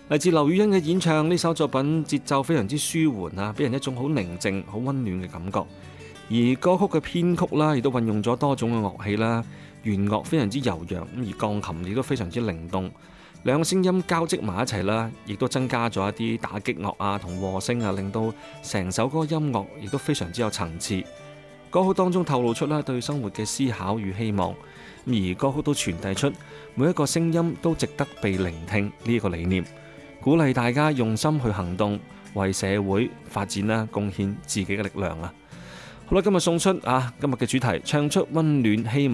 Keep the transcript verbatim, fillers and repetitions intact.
嚟自劉雨欣嘅演唱，呢首作品節奏非常之舒緩啊，俾人一種好寧靜、好溫暖嘅感覺。而歌曲嘅編曲啦，亦都運用咗多種嘅樂器啦，弦樂非常之悠揚，而鋼琴亦都非常之靈動。兩個聲音交織埋一齊啦，亦都增加咗一啲打擊樂啊同和聲啊，令到成首歌音樂亦都非常之有層次。歌曲當中透露出啦對生活嘅思考與希望，而歌曲都傳遞出每一個聲音都值得被聆聽呢一個理念，鼓勵大家用心去行動，為社會發展啦貢獻自己嘅力量啊！好啦，今日送出啊今日嘅主題，唱出溫暖希望。